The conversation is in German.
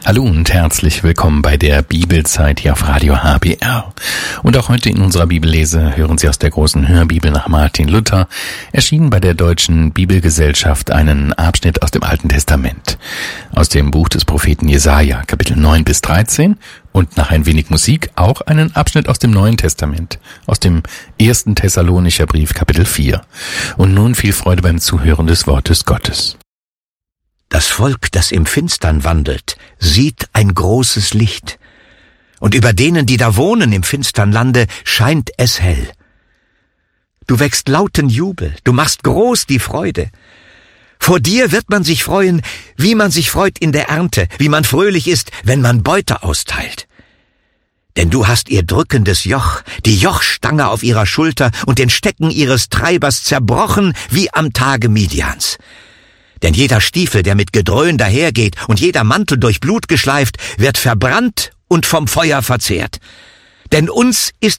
Hallo und herzlich willkommen bei der Bibelzeit hier auf Radio HBR. Und auch heute in unserer Bibellese hören Sie aus der großen Hörbibel nach Martin Luther, erschienen bei der Deutschen Bibelgesellschaft, einen Abschnitt aus dem Alten Testament. Aus dem Buch des Propheten Jesaja, Kapitel 9 bis 13 und nach ein wenig Musik auch einen Abschnitt aus dem Neuen Testament, aus dem 1. Thessalonicher Brief, Kapitel 4. Und nun viel Freude beim Zuhören des Wortes Gottes. Das Volk, das im Finstern wandelt, sieht ein großes Licht. Und über denen, die da wohnen im finstern Lande, scheint es hell. Du wächst lauten Jubel, du machst groß die Freude. Vor dir wird man sich freuen, wie man sich freut in der Ernte, wie man fröhlich ist, wenn man Beute austeilt. Denn du hast ihr drückendes Joch, die Jochstange auf ihrer Schulter und den Stecken ihres Treibers zerbrochen, wie am Tage Midians. Denn jeder Stiefel, der mit Gedröhn dahergeht und jeder Mantel durch Blut geschleift, wird verbrannt und vom Feuer verzehrt. Denn uns ist